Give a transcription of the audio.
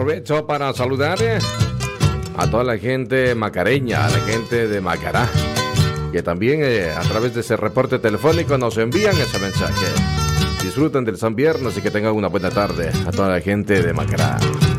aprovecho para saludar a toda la gente macareña, a la gente de Macará, que también a través de ese reporte telefónico nos envían ese mensaje. Disfruten del San Viernes y que tengan una buena tarde a toda la gente de Macará.